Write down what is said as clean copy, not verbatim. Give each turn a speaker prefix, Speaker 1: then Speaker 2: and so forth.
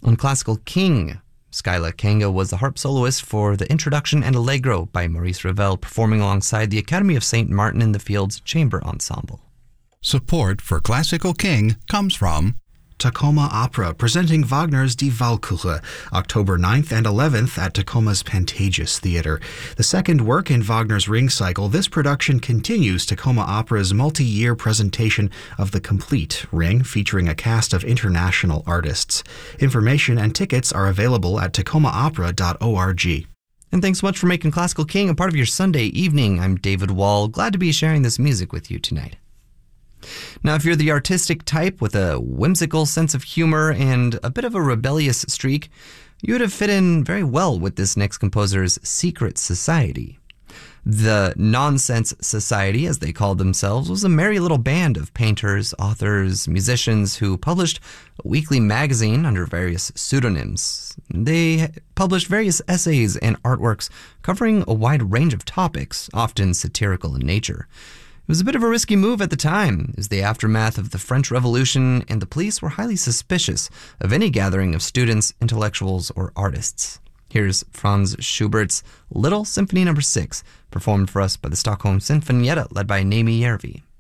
Speaker 1: On Classical King, Skyla Kanga was the harp soloist for the Introduction and Allegro by Maurice Ravel, performing alongside the Academy of St. Martin in the Fields Chamber Ensemble.
Speaker 2: Support for Classical King comes from
Speaker 3: Tacoma Opera, presenting Wagner's Die Walküre, October 9th and 11th at Tacoma's Pantages Theater. The second work in Wagner's Ring Cycle, this production continues Tacoma Opera's multi-year presentation of the complete Ring, featuring a cast of international artists. Information and tickets are available at tacomaopera.org.
Speaker 1: And thanks so much for making Classical King a part of your Sunday evening. I'm David Wall, glad to be sharing this music with you tonight. Now, if you're the artistic type with a whimsical sense of humor and a bit of a rebellious streak, you would have fit in very well with this next composer's secret society. The Nonsense Society, as they called themselves, was a merry little band of painters, authors, musicians who published a weekly magazine under various pseudonyms. They published various essays and artworks covering a wide range of topics, often satirical in nature. It was a bit of a risky move at the time, as the aftermath of the French Revolution and the police were highly suspicious of any gathering of students, intellectuals, or artists. Here's Franz Schubert's Little Symphony No. 6, performed for us by the Stockholm Sinfonietta, led by Naomi Järvi.